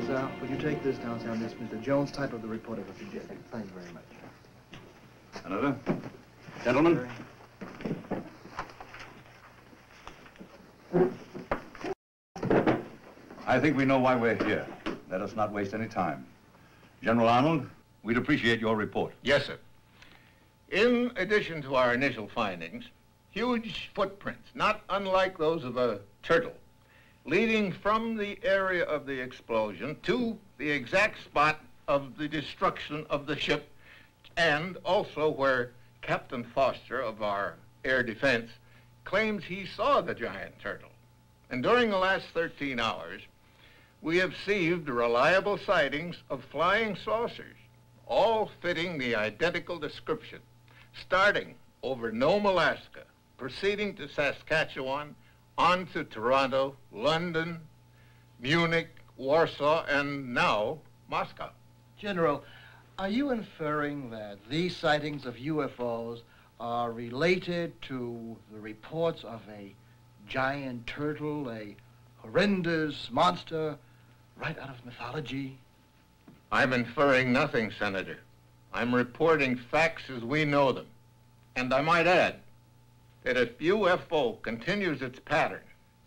Please, would you take this down, Sam? This Mr. Jones type of the report of the suggested. Thank you very much. Senator. Gentlemen. I think we know why we're here. Let us not waste any time. General Arnold, we'd appreciate your report. Yes, sir. In addition to our initial findings, huge footprints, not unlike those of a turtle, leading from the area of the explosion to the exact spot of the destruction of the ship, and also where Captain Foster of our air defense claims he saw the giant turtle. And during the last 13 hours, we have received reliable sightings of flying saucers, all fitting the identical description, starting over Nome, Alaska, proceeding to Saskatchewan, on to Toronto, London, Munich, Warsaw, and now Moscow. General, are you inferring that these sightings of UFOs are related to the reports of a giant turtle, a horrendous monster right out of mythology? I'm inferring nothing, Senator. I'm reporting facts as we know them. And I might add that if UFO continues its pattern,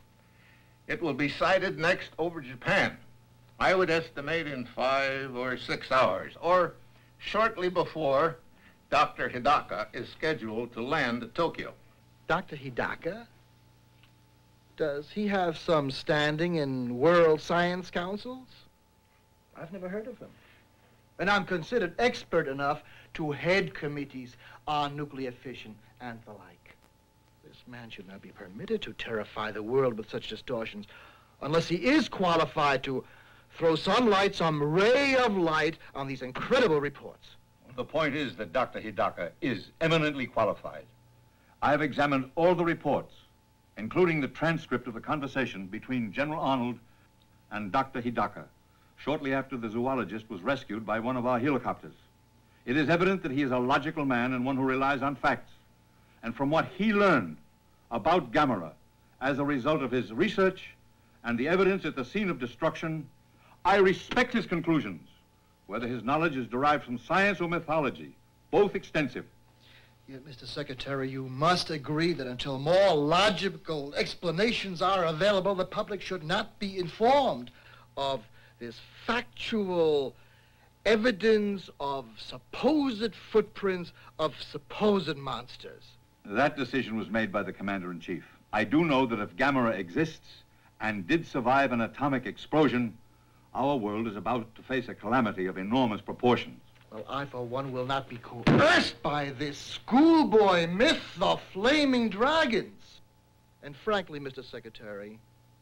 it will be sighted next over Japan. I would estimate in 5 or 6 hours, or shortly before Dr. Hidaka is scheduled to land at Tokyo. Dr. Hidaka? Does he have some standing in world science councils? I've never heard of him. And I'm considered expert enough to head committees on nuclear fission and the like. This man should not be permitted to terrify the world with such distortions unless he is qualified to throw some ray of light on these incredible reports. The point is that Dr. Hidaka is eminently qualified. I have examined all the reports, including the transcript of the conversation between General Arnold and Dr. Hidaka, shortly after the zoologist was rescued by one of our helicopters. It is evident that he is a logical man and one who relies on facts. And from what he learned about Gamera as a result of his research and the evidence at the scene of destruction, I respect his conclusions, whether his knowledge is derived from science or mythology, both extensive. Yet, Mr. Secretary, you must agree that until more logical explanations are available, the public should not be informed of this factual evidence of supposed footprints of supposed monsters. That decision was made by the Commander-in-Chief. I do know that if Gamera exists and did survive an atomic explosion, our world is about to face a calamity of enormous proportions. Well, I, for one, will not be coerced by this schoolboy myth of flaming dragons. And frankly, Mr. Secretary,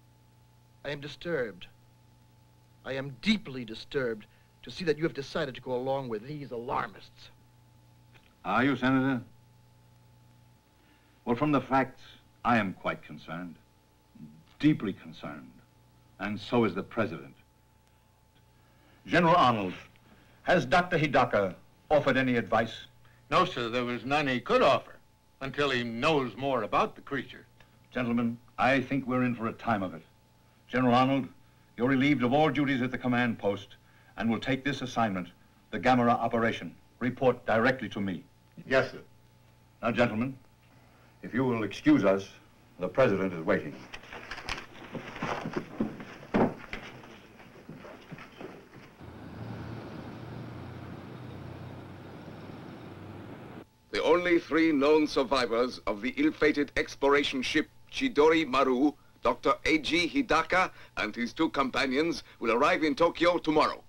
I am disturbed. I am deeply disturbed to see that you have decided to go along with these alarmists. Are you, Senator? Well, from the facts, I am quite concerned. Deeply concerned. And so is the President. General Arnold, has Dr. Hidaka offered any advice? No, sir, there was none he could offer until he knows more about the creature. Gentlemen, I think we're in for a time of it. General Arnold, you're relieved of all duties at the command post and will take this assignment, the Gamera operation. Report directly to me. Yes, sir. Now, gentlemen, if you will excuse us, the President is waiting. The only 3 known survivors of the ill-fated exploration ship Chidori Maru, Dr. A.G. Hidaka and his 2 companions, will arrive in Tokyo tomorrow.